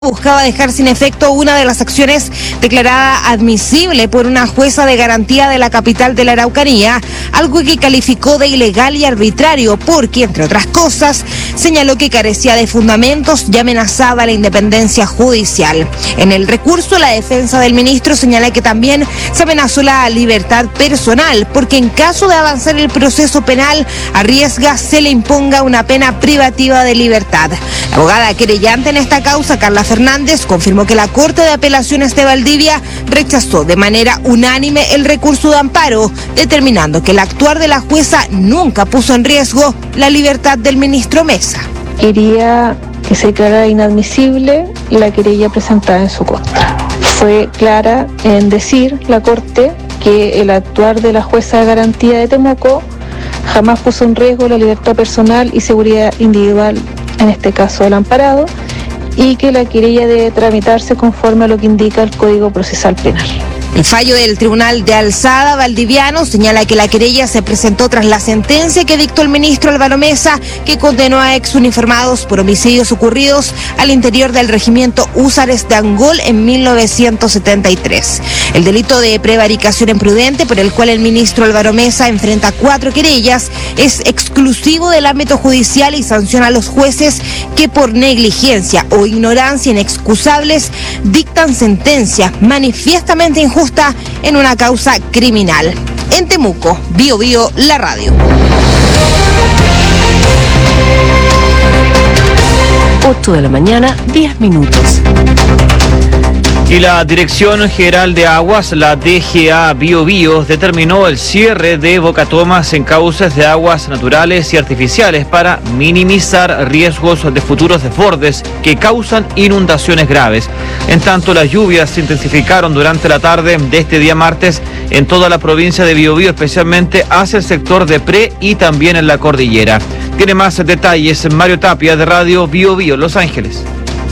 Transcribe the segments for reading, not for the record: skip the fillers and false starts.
buscaba dejar sin efecto una de las acciones declarada admisible por una jueza de garantía de la capital de la Araucanía, algo que calificó de ilegal y arbitrario porque, entre otras cosas, señaló que carecía de fundamentos y amenazaba la independencia judicial. En el recurso, la defensa del ministro señala que también se amenazó la libertad personal porque en caso de avanzar el proceso penal arriesga se le imponga una pena privativa de libertad. La abogada querellante en esta causa, Carla Fernández, confirmó que la Corte de Apelaciones de Valdivia rechazó de manera unánime el recurso de amparo, determinando que el actuar de la jueza nunca puso en riesgo la libertad del ministro Mesa. Quería que se declarara inadmisible la querella presentada en su contra. Fue clara en decir la Corte que el actuar de la jueza de garantía de Temuco jamás puso en riesgo la libertad personal y seguridad individual, en este caso del amparado, y que la querella debe tramitarse conforme a lo que indica el Código Procesal Penal. El fallo del Tribunal de Alzada valdiviano señala que la querella se presentó tras la sentencia que dictó el ministro Álvaro Mesa, que condenó a exuniformados por homicidios ocurridos al interior del regimiento Húsares de Angol en 1973. El delito de prevaricación imprudente, por el cual el ministro Álvaro Mesa enfrenta 4 querellas, es exclusivo del ámbito judicial y sanciona a los jueces que por negligencia o ignorancia inexcusables dictan sentencia manifiestamente injusta en una causa criminal. En Temuco, Bío Bío, la radio. 8 de la mañana, 10 minutos. Y la Dirección General de Aguas, la DGA Bío Bío, determinó el cierre de bocatomas en cauces de aguas naturales y artificiales para minimizar riesgos de futuros desbordes que causan inundaciones graves. En tanto, las lluvias se intensificaron durante la tarde de este día martes en toda la provincia de Bío Bío, especialmente hacia el sector de Pre y también en la cordillera. Tiene más detalles Mario Tapia de Radio Bío Bío, Los Ángeles.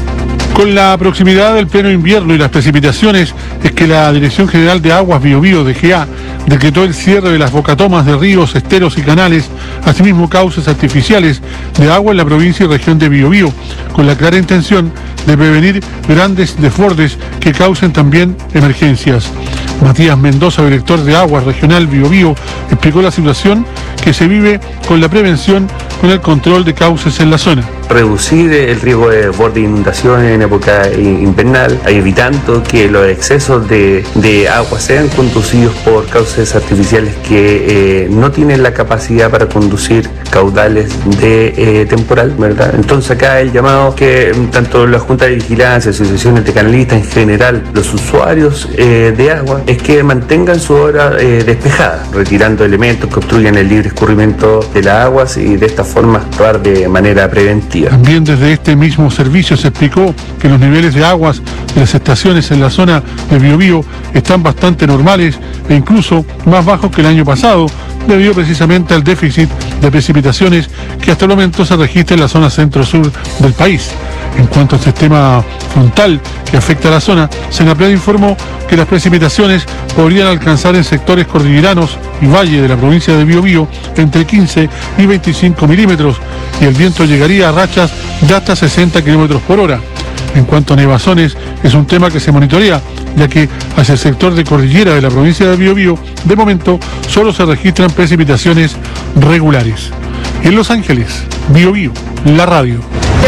Con la proximidad del pleno invierno y las precipitaciones, es que la Dirección General de Aguas Bío Bío, DGA, decretó el cierre de las bocatomas de ríos, esteros y canales, asimismo cauces artificiales de agua en la provincia y región de Bío Bío, con la clara intención de prevenir grandes desbordes que causen también emergencias. Matías Mendoza, director de Aguas Regional Bío Bío, explicó la situación que se vive con la prevención, con el control de cauces en la zona. Reducir el riesgo de desborde e inundación en época invernal, evitando que los excesos de agua sean conducidos por cauces artificiales que no tienen la capacidad para conducir caudales de temporal, ¿verdad? Entonces acá el llamado que tanto la Junta de Vigilancia, asociaciones de canalistas en general, los usuarios de agua, es que mantengan su obra despejada, retirando elementos que obstruyen el libre escurrimiento de las aguas y de esta forma actuar de manera preventiva. También desde este mismo servicio se explicó que los niveles de aguas de las estaciones en la zona de Bío Bío están bastante normales e incluso más bajos que el año pasado, debido precisamente al déficit de precipitaciones que hasta el momento se registra en la zona centro-sur del país. En cuanto al sistema frontal que afecta a la zona, Senapred informó que las precipitaciones podrían alcanzar en sectores cordilleranos y valle de la provincia de Bío Bío entre 15 y 25 milímetros y el viento llegaría a rachas de hasta 60 kilómetros por hora. En cuanto a nevazones, es un tema que se monitorea, ya que hacia el sector de cordillera de la provincia de Bío Bío, de momento, solo se registran precipitaciones regulares. En Los Ángeles, Bío Bío, la radio.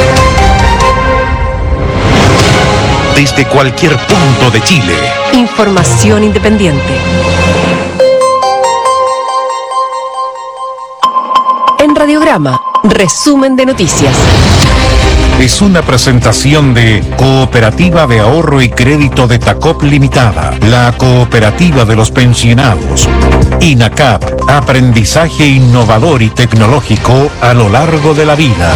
Desde cualquier punto de Chile. Información independiente. En Radiograma, resumen de noticias. Es una presentación de Cooperativa de Ahorro y Crédito de Tacop Limitada, la cooperativa de los pensionados. INACAP, aprendizaje innovador y tecnológico a lo largo de la vida.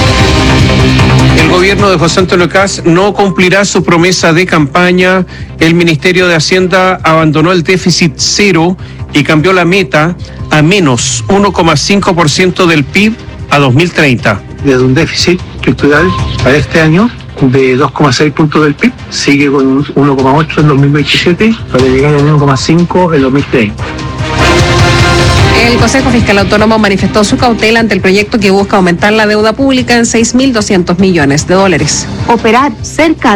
El gobierno de José Antonio Kast no cumplirá su promesa de campaña. El Ministerio de Hacienda abandonó el déficit cero y cambió la meta a menos 1,5% del PIB a 2030. Desde un déficit estructural para este año de 2,6 puntos del PIB, sigue con un 1,8 en 2027 para llegar al 1,5 en 2030. El Consejo Fiscal Autónomo manifestó su cautela ante el proyecto que busca aumentar la deuda pública en $6.200 millones. Operar cerca